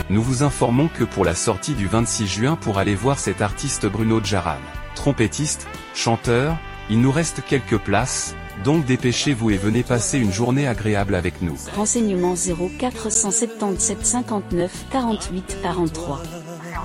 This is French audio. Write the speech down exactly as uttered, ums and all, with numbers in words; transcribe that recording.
Nous vous informons que pour la sortie du vingt-six juin pour aller voir cet artiste Bruno Djaran, trompettiste, chanteur, il nous reste quelques places, donc dépêchez-vous et venez passer une journée agréable avec nous. Renseignements zéro quatre cent soixante-dix-sept cinquante-neuf quarante-huit quarante-trois.